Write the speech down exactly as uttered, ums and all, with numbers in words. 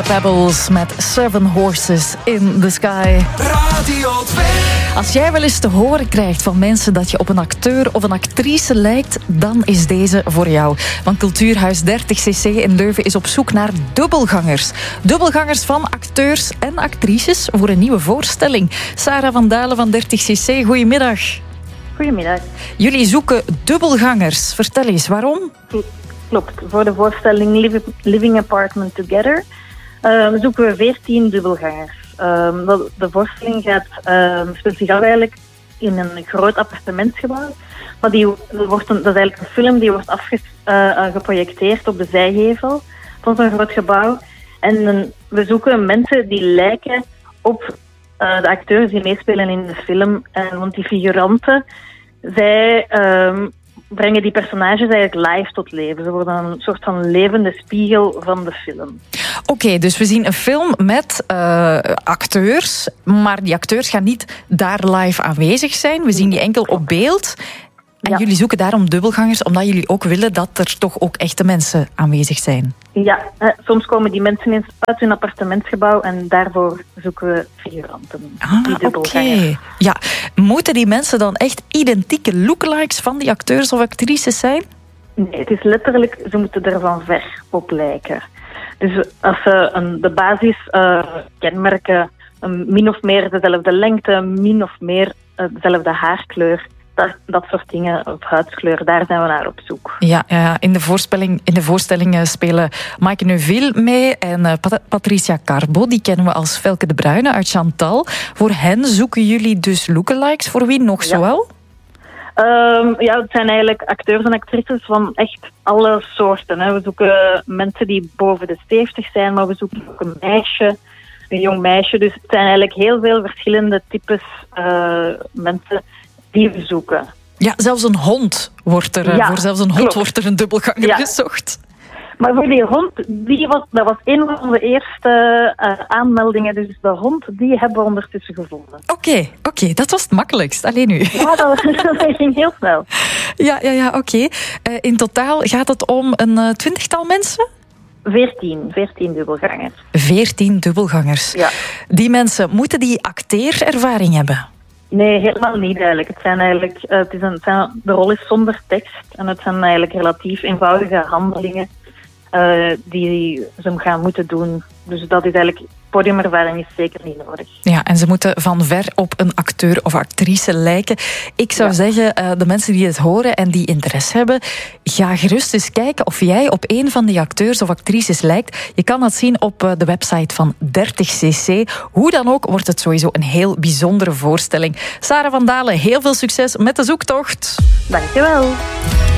The Pebbles met Seven Horses in the Sky. Radio twee. Als jij wel eens te horen krijgt van mensen dat je op een acteur of een actrice lijkt, dan is deze voor jou. Want Cultuurhuis dertig C C in Leuven is op zoek naar dubbelgangers. Dubbelgangers van acteurs en actrices voor een nieuwe voorstelling. Sarah van Dalen van dertig C C, goedemiddag. Goedemiddag. Jullie zoeken dubbelgangers. Vertel eens, waarom? Klopt. Voor de voorstelling Living Apartment Together uh, zoeken we veertien dubbelgangers. Uh, de voorstelling gaat uh, speelt zich af eigenlijk in een groot appartementsgebouw. Maar die wordt een, dat is eigenlijk een film die wordt afgeprojecteerd uh, op de zijgevel van zo'n groot gebouw. En uh, we zoeken mensen die lijken op uh, de acteurs die meespelen in de film. En, want die figuranten, zij uh, brengen die personages eigenlijk live tot leven. Ze worden een soort van levende spiegel van de film. Oké, okay, dus we zien een film met uh, acteurs, maar die acteurs gaan niet daar live aanwezig zijn. We zien die enkel op beeld. En ja. Jullie zoeken daarom dubbelgangers, omdat jullie ook willen dat er toch ook echte mensen aanwezig zijn. Ja, eh, soms komen die mensen eens uit hun appartementsgebouw en daarvoor zoeken we figuranten. Ah, die dubbelgangers. Okay. Ja, moeten die mensen dan echt identieke lookalikes van die acteurs of actrices zijn? Nee, het is letterlijk, ze moeten er van ver op lijken. Dus als ze een, de basis uh, kenmerken, een min of meer dezelfde lengte, min of meer uh, dezelfde haarkleur, dat, dat soort dingen, of huidskleur, daar zijn we naar op zoek. Ja, ja in, de voorspelling, in de voorstellingen spelen Maaike Neuville mee en uh, Pat- Patricia Carbo, die kennen we als Velke de Bruyne uit Chantal. Voor hen zoeken jullie dus lookalikes, voor wie nog ja. zoal? Um, ja, het zijn eigenlijk acteurs en actrices van echt alle soorten. Hè. We zoeken mensen die boven de zeventig zijn, maar we zoeken ook een meisje, een jong meisje. Dus het zijn eigenlijk heel veel verschillende types uh, mensen die we zoeken. Ja, zelfs een hond wordt er, ja, voor zelfs een hond klopt. wordt er een dubbelganger ja. gezocht. Maar voor die hond, die was, dat was een van de eerste uh, aanmeldingen. Dus de hond, die hebben we ondertussen gevonden. Oké, okay, oké, okay, dat was het makkelijkst. Alleen nu. Ja, dat, dat ging heel snel. Ja, ja, ja, oké. Okay. Uh, in totaal gaat het om een uh, twintigtal mensen? Veertien, veertien dubbelgangers. Veertien dubbelgangers. Ja. Die mensen, moeten die acteerervaring hebben? Nee, helemaal niet eigenlijk. Het zijn eigenlijk, uh, het is een, het zijn, de rol is zonder tekst en het zijn eigenlijk relatief eenvoudige handelingen uh, die ze gaan moeten doen. Dus dat is eigenlijk, podiumervaring is zeker niet nodig. Ja, en ze moeten van ver op een acteur of actrice lijken. Ik zou ja. zeggen, uh, de mensen die het horen en die interesse hebben, ga gerust eens kijken of jij op een van die acteurs of actrices lijkt. Je kan dat zien op uh, de website van dertig C C. Hoe dan ook wordt het sowieso een heel bijzondere voorstelling. Sarah van Dalen, heel veel succes met de zoektocht. Dankjewel.